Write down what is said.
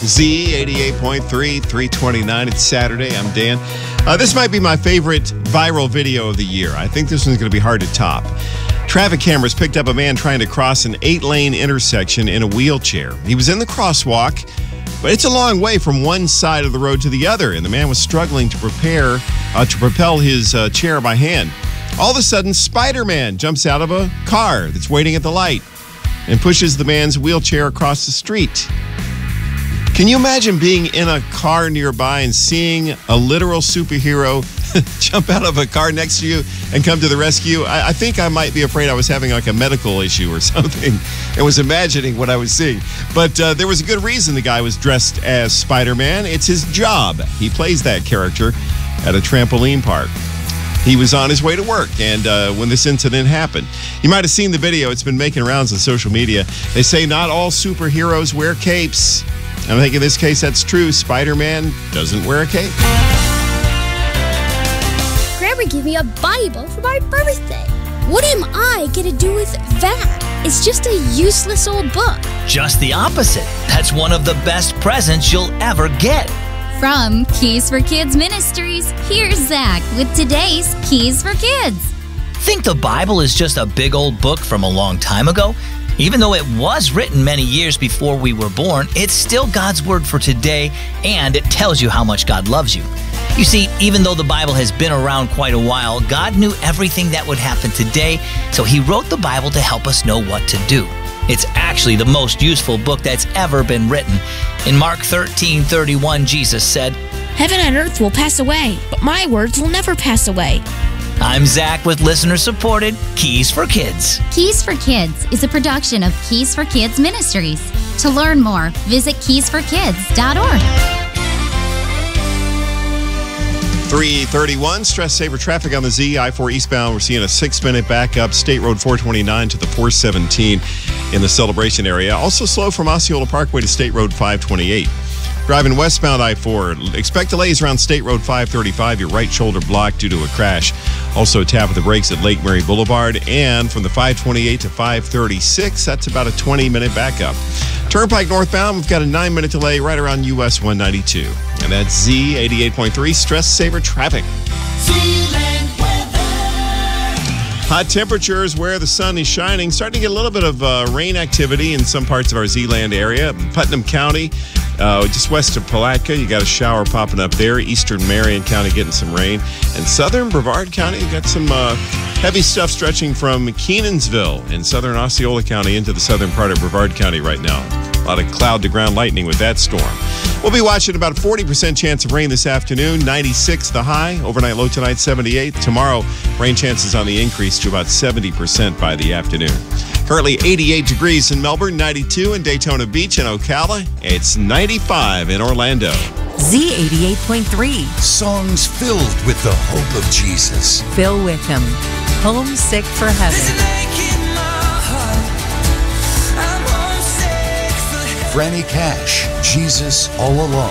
Z88.3, 329. It's Saturday. I'm Dan. This might be my favorite viral video of the year. I think this one's going to be hard to top. Traffic cameras picked up a man trying to cross an 8-lane intersection in a wheelchair. He was in the crosswalk, but it's a long way from one side of the road to the other, and the man was struggling to propel his chair by hand. All of a sudden, Spider-Man jumps out of a car that's waiting at the light and pushes the man's wheelchair across the street. Can you imagine being in a car nearby and seeing a literal superhero jump out of a car next to you and come to the rescue? I think I might be afraid I was having like a medical issue or something and was imagining what I was seeing. But there was a good reason the guy was dressed as Spider-Man. It's his job. He plays that character at a trampoline park. He was on his way to work, and when this incident happened. You might have seen the video. It's been making rounds on social media. They say not all superheroes wear capes. And I think in this case, that's true. Spider-Man doesn't wear a cape. Grandma gave me a Bible for my birthday. What am I going to do with that? It's just a useless old book. Just the opposite. That's one of the best presents you'll ever get. From Keys for Kids Ministries, here's Zach with today's Keys for Kids. Think the Bible is just a big old book from a long time ago? Even though it was written many years before we were born, it's still God's word for today, and it tells you how much God loves you. You see, even though the Bible has been around quite a while, God knew everything that would happen today, so He wrote the Bible to help us know what to do. It's actually the most useful book that's ever been written. In Mark 13:31, Jesus said, "Heaven and earth will pass away, but my words will never pass away." I'm Zach with listener-supported Keys for Kids. Keys for Kids is a production of Keys for Kids Ministries. To learn more, visit keysforkids.org. 331, stress saver traffic on the Z, I-4 eastbound. We're seeing a 6-minute backup, State Road 429 to the 417 in the Celebration area. Also slow from Osceola Parkway to State Road 528. Driving westbound I-4, expect delays around State Road 535, your right shoulder blocked due to a crash. Also a tap of the brakes at Lake Mary Boulevard, and from the 528 to 536, that's about a 20-minute backup. Turnpike northbound, we've got a 9-minute delay right around US 192. And that's Z88.3 stress saver traffic. Hot temperatures where the sun is shining. Starting to get a little bit of rain activity in some parts of our Z-Land area. Putnam County, just west of Palatka, you got a shower popping up there. Eastern Marion County getting some rain. And southern Brevard County, you got some heavy stuff stretching from Kenansville in southern Osceola County into the southern part of Brevard County right now. A lot of cloud-to-ground lightning with that storm. We'll be watching about a 40% chance of rain this afternoon, 96 the high. Overnight low tonight, 78. Tomorrow, rain chances on the increase to about 70% by the afternoon. Currently 88 degrees in Melbourne, 92 in Daytona Beach and Ocala. It's 95 in Orlando. Z88.3. Songs filled with the hope of Jesus. Phil Wickham. Homesick for Heaven. Franny Cash, Jesus All Along.